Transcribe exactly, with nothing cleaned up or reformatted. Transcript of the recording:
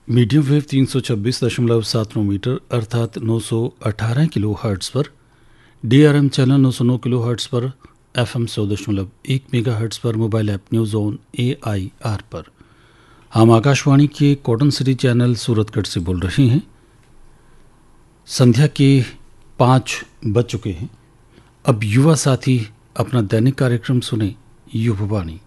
Medium wave तीन सौ छब्बीस दशमलव सात नौ मीटर अर्थात नौ सौ अठारह किलो हर्ट्स पर, डी आर एम चैनल नौ सौ नौ किलो हर्ट्स पर, एफ एम सौ दशमलव एक मेगा हर्ट्स पर, mobile app news on A I R पर। हम आकाशवाणी के कॉटन सिटी चैनल सूरतगढ़ से बोल रहे हैं। संध्या के पाँच बज चुके हैं। अब युवा साथी अपना दैनिक कार्यक्रम सुने, युववाणी।